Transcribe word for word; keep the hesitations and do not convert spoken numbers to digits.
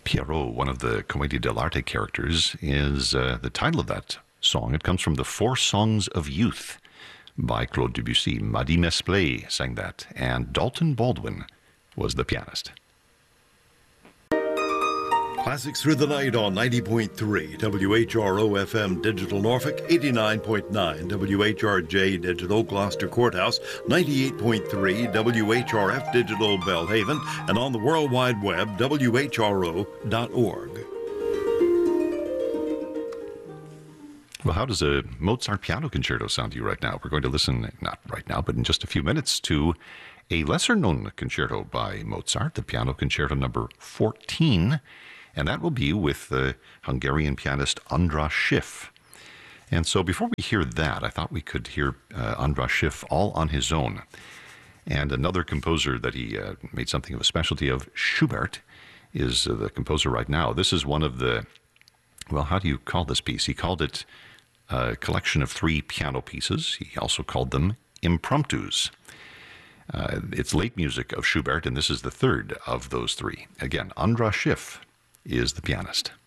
Pierrot, one of the Commedia dell'arte characters, is uh, the title of that song. It comes from the Four Songs of Youth by Claude Debussy. Mady Mesplé sang that, and Dalton Baldwin was the pianist. Classics Through the Night on ninety point three W H R O F M Digital Norfolk, eighty-nine point nine W H R J Digital Gloucester Courthouse, ninety-eight point three W H R F Digital Belhaven, and on the World Wide Web, W H R O dot org. Well, how does a Mozart piano concerto sound to you right now? We're going to listen, not right now, but in just a few minutes, to a lesser-known concerto by Mozart, the Piano Concerto number fourteen, and that will be with the Hungarian pianist András Schiff. And so before we hear that, I thought we could hear uh, András Schiff all on his own. And another composer that he uh, made something of a specialty of, Schubert, is uh, the composer right now. This is one of the, well, how do you call this piece? He called it a collection of three piano pieces. He also called them impromptus. Uh, it's late music of Schubert, and this is the third of those three. Again, András Schiff is the pianist.